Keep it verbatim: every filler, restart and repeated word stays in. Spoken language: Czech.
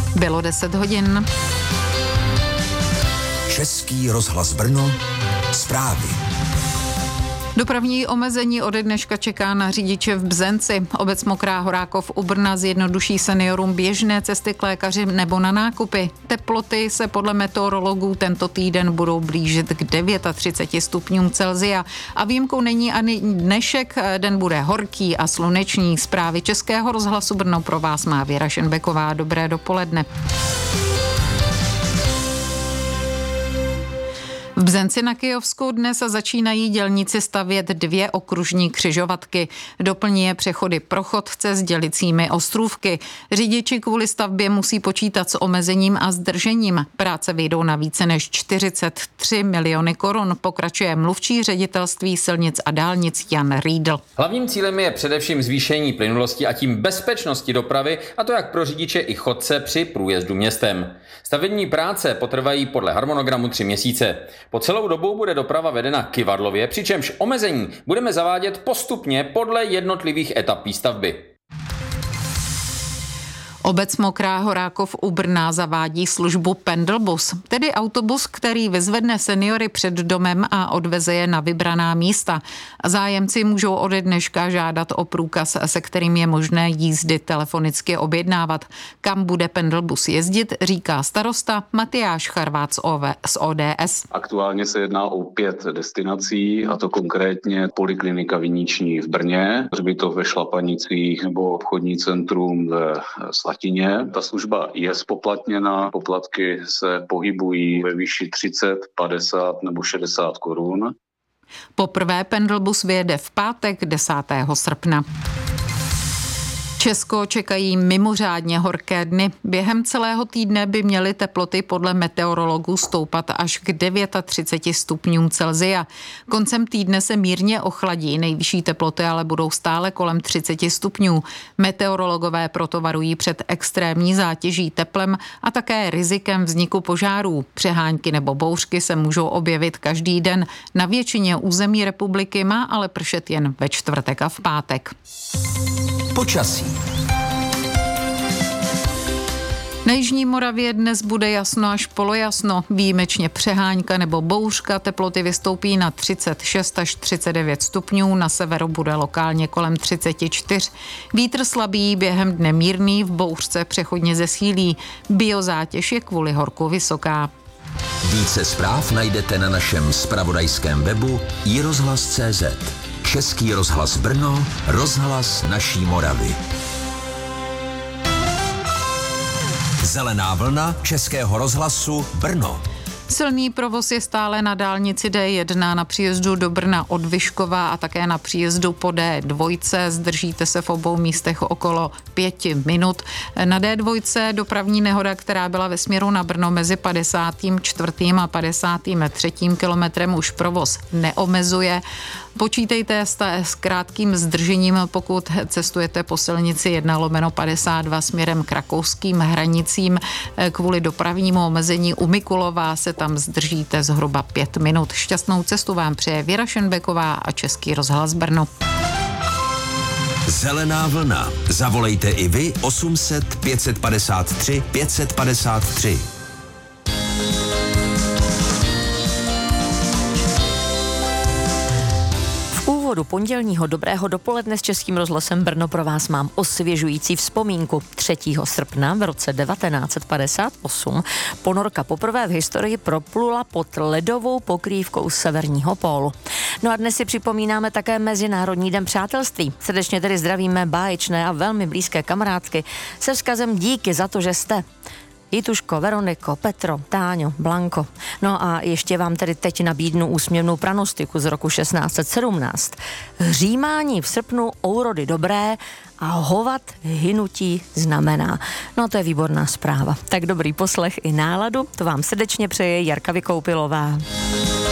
Bylo deset hodin. Český rozhlas Brno, zprávy. Dopravní omezení ode dneška čeká na řidiče v Bzenci. Obec Mokrá Horákov u Brna zjednoduší seniorům běžné cesty k lékaři nebo na nákupy. Teploty se podle meteorologů tento týden budou blížit k třiceti devíti stupňům Celsia. A výjimkou není ani dnešek, den bude horký a sluneční. Zprávy Českého rozhlasu Brno pro vás má Věra Šenbeková. Dobré dopoledne. V Bzenci na Kyjovsku dnes začínají dělníci stavět dvě okružní křižovatky. Doplní je přechody pro chodce s dělicími ostrůvky. Řidiči kvůli stavbě musí počítat s omezením a zdržením. Práce vyjdou na více než čtyřicet tři miliony korun, pokračuje mluvčí ředitelství silnic a dálnic Jan Riedl. Hlavním cílem je především zvýšení plynulosti a tím bezpečnosti dopravy, a to jak pro řidiče i chodce při průjezdu městem. Stavební práce potrvají podle harmonogramu tři měsíce. Po celou dobu bude doprava vedena kyvadlově, přičemž omezení budeme zavádět postupně podle jednotlivých etap výstavby. Obec Mokrá Horákov u Brna zavádí službu Pendelbus, tedy autobus, který vyzvedne seniory před domem a odveze je na vybraná místa. Zájemci můžou ode dneška žádat o průkaz, se kterým je možné jízdy telefonicky objednávat. Kam bude Pendelbus jezdit, říká starosta Matyáš Charvát z O D S. Aktuálně se jedná o pět destinací, a to konkrétně Poliklinika Viniční v Brně, hřbitov ve Šlapanicích nebo obchodní centrum ve Slatině. Ta služba je spoplatněna, poplatky se pohybují ve výši třicet, padesát nebo šedesát korun. Poprvé Pendelbus vyjede v pátek desátého srpna. Česko čekají mimořádně horké dny. Během celého týdne by měly teploty podle meteorologů stoupat až k třiceti devíti stupňům Celsia. Koncem týdne se mírně ochladí, nejvyšší teploty ale budou stále kolem třiceti stupňů. Meteorologové proto varují před extrémní zátěží teplem a také rizikem vzniku požárů. Přehánky nebo bouřky se můžou objevit každý den. Na většině území republiky má ale pršet jen ve čtvrtek a v pátek. Počasí. Na jižní Moravě dnes bude jasno až polojasno, výjimečně přehánka nebo bouřka, teploty vystoupí na třicet šest až třicet devět stupňů, na severu bude lokálně kolem třicet čtyři. Vítr slabý, během dne mírný, v bouřce přechodně zesílí. Biozátěž je kvůli horku vysoká. Více zpráv najdete na našem zpravodajském webu i rozhlas tečka cé zet. Český rozhlas Brno, rozhlas naší Moravy. Zelená vlna Českého rozhlasu Brno. Silný provoz je stále na dálnici D jedna na příjezdu do Brna od Vyškova a také na příjezdu po D dva. Zdržíte se v obou místech okolo pěti minut. Na D dva dopravní nehoda, která byla ve směru na Brno mezi padesátým čtvrtým a padesátým třetím kilometrem, už provoz neomezuje. Počítejte s krátkým zdržením, pokud cestujete po silnici jedna lomeno padesát dva směrem k rakouským hranicím. Kvůli dopravnímu omezení u Mikulova se tam zdržíte zhruba pět minut. Šťastnou cestu vám přeje Věra Šenbeková a Český rozhlas Brno. Zelená vlna. Zavolejte i vy osm set pět padesát tři pět padesát tři. Do pondělního dobrého dopoledne s Českým rozhlasem Brno pro vás mám osvěžující vzpomínku. třetího srpna v roce devatenáct set padesát osm ponorka poprvé v historii proplula pod ledovou pokrývkou severního pólu. No a dnes si připomínáme také Mezinárodní den přátelství. Srdečně tedy zdravíme báječné a velmi blízké kamarádky se vzkazem díky za to, že jste. Jituško, Veroniko, Petro, Táňo, Blanko. No a ještě vám tedy teď nabídnu úsměvnou pranostiku z roku šestnáct set sedmnáct. Hřímání v srpnu úrody dobré a hovat hynutí znamená. No to je výborná zpráva. Tak dobrý poslech i náladu, to vám srdečně přeje Jarka Vykoupilová.